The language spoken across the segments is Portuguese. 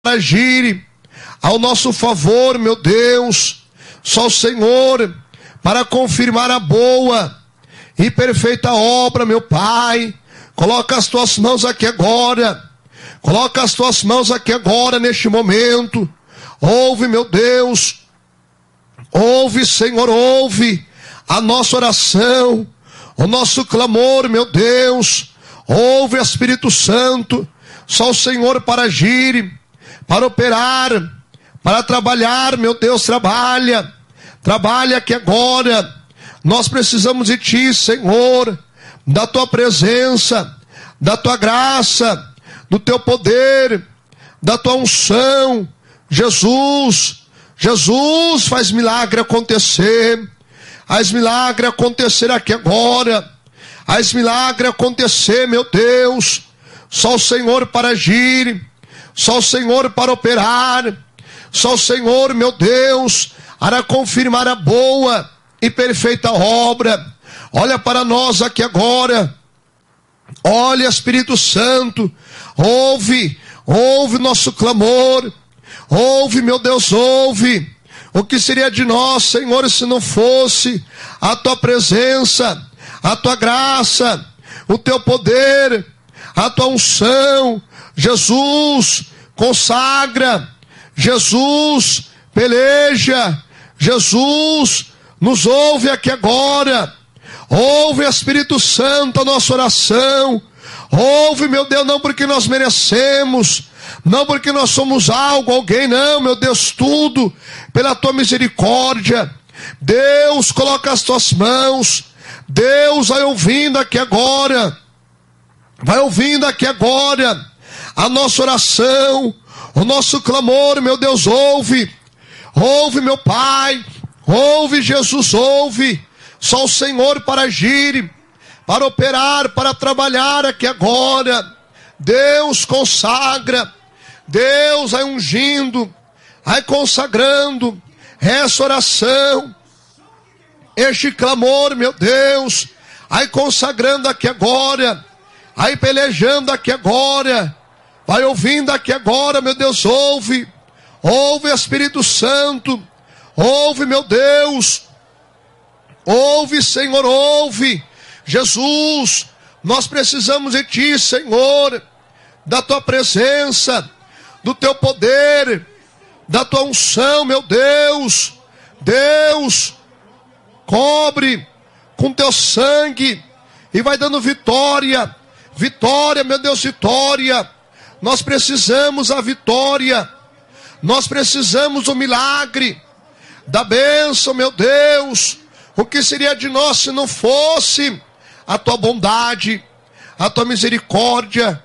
agir ao nosso favor, meu Deus. Só o Senhor para confirmar a boa e perfeita obra, meu Pai. Coloca as tuas mãos aqui agora. Coloca as tuas mãos aqui agora, neste momento. Ouve, meu Deus. Ouve, Senhor, ouve a nossa oração, o nosso clamor, meu Deus. Ouve, Espírito Santo. Só o Senhor para agir, para operar, para trabalhar, meu Deus, trabalha. Trabalha aqui agora. Nós precisamos de Ti, Senhor, da Tua presença, da Tua graça, do Teu poder, da Tua unção. Jesus, Jesus, faz milagre acontecer. Faz milagre acontecer aqui agora. Faz milagre acontecer, meu Deus. Só o Senhor para agir. Só o Senhor para operar. Só o Senhor, meu Deus, para confirmar a boa e perfeita obra. Olha para nós aqui agora. Olha, Espírito Santo. Ouve nosso clamor. Ouve, meu Deus, ouve. O que seria de nós, Senhor, se não fosse a Tua presença, a Tua graça, o Teu poder, a Tua unção? Jesus, consagra. Jesus, peleja. Jesus, nos ouve aqui agora. Ouve, Espírito Santo, a nossa oração. Ouve, meu Deus, não porque nós merecemos, não porque nós somos algo, alguém, não, meu Deus, tudo pela Tua misericórdia. Deus, coloca as Tuas mãos. Deus, vai ouvindo aqui agora. Vai ouvindo aqui agora a nossa oração, o nosso clamor, meu Deus, ouve. Ouve, meu Pai. Ouve, Jesus, ouve. Só o Senhor para agir, para operar, para trabalhar aqui agora. Deus, consagra. Deus, vai ungindo, vai consagrando essa oração, este clamor, meu Deus. Vai consagrando aqui agora, vai pelejando aqui agora, vai ouvindo aqui agora, meu Deus, ouve. Ouve, Espírito Santo. Ouve, meu Deus. Ouve, Senhor, ouve. Jesus, nós precisamos de Ti, Senhor, da Tua presença, do Teu poder, da Tua unção, meu Deus. Deus, cobre com Teu sangue e vai dando vitória. Vitória, meu Deus, vitória. Nós precisamos a vitória. Nós precisamos do milagre, da bênção, meu Deus. O que seria de nós se não fosse a Tua bondade, a Tua misericórdia?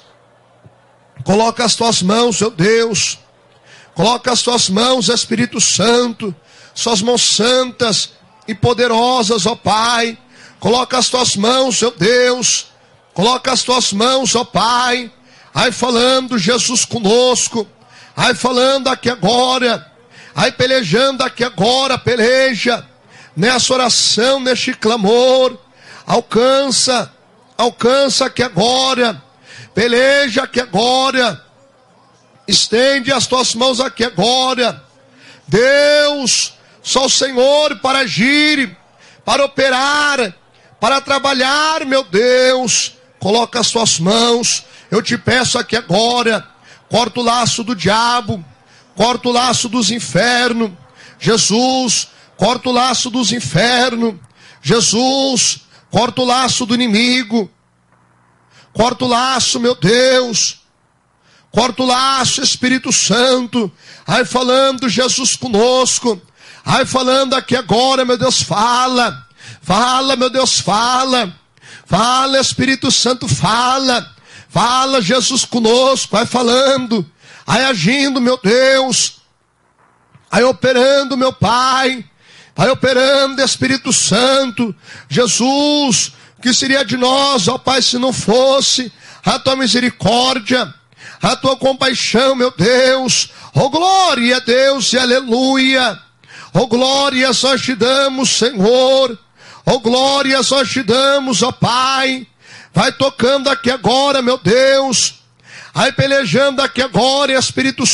Coloca as Tuas mãos, meu Deus. Coloca as Tuas mãos, Espírito Santo. Suas mãos santas e poderosas, ó Pai. Coloca as Tuas mãos, meu Deus. Coloca as Tuas mãos, ó Pai. Vai falando, Jesus, conosco. Vai falando aqui agora. Vai pelejando aqui agora, peleja. Nessa oração, neste clamor. Alcança aqui agora. Peleja aqui agora. Estende as Tuas mãos aqui agora. Deus, só o Senhor para agir, para operar, para trabalhar, meu Deus. Coloca as Tuas mãos. Eu te peço aqui agora. Corta o laço do diabo. Corta o laço dos infernos. Jesus, corta o laço dos infernos. Jesus, corta o laço do inimigo. Corta o laço, meu Deus. Corta o laço, Espírito Santo. Vai falando, Jesus, conosco. Vai falando aqui agora, meu Deus, fala. Fala, meu Deus, fala. Fala, Espírito Santo, fala. Fala, Jesus, conosco. Vai falando. Vai agindo, meu Deus. Vai operando, meu Pai. Vai operando, Espírito Santo. Jesus, o que seria de nós, ó Pai, se não fosse a Tua misericórdia, a Tua compaixão, meu Deus. Oh, glória a Deus e aleluia. Oh, glórias nós te damos, Senhor. Oh, glórias nós te damos, ó Pai. Vai tocando aqui agora, meu Deus. Vai pelejando aqui agora, Espírito